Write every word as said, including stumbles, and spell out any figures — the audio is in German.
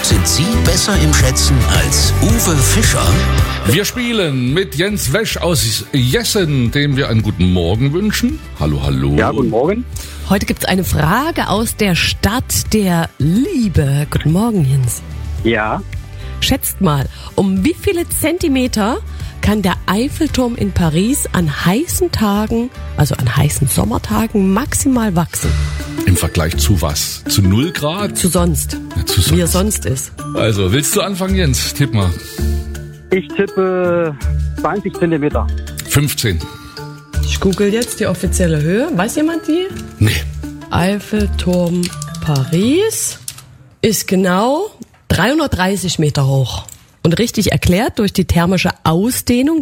Sind Sie besser im Schätzen als Uwe Fischer? Wir spielen mit Jens Wesch aus Jessen, dem wir einen guten Morgen wünschen. Hallo, hallo. Ja, guten Morgen. Heute gibt es eine Frage aus der Stadt der Liebe. Guten Morgen, Jens. Ja, Schätzt mal, um wie viele Zentimeter kann der Eiffelturm in Paris an heißen Tagen, also an heißen Sommertagen, maximal wachsen? Im Vergleich zu was? Zu null Grad? Zu sonst. Ja, zu sonst. Wie er sonst ist. Also, willst du anfangen, Jens? Tipp mal. ich tippe zwanzig Zentimeter. fünfzehn. Ich google jetzt die offizielle Höhe. Weiß jemand die? Nee. Eiffelturm Paris ist genau dreihundertdreißig Meter hoch. Und richtig erklärt durch die thermische Ausdehnung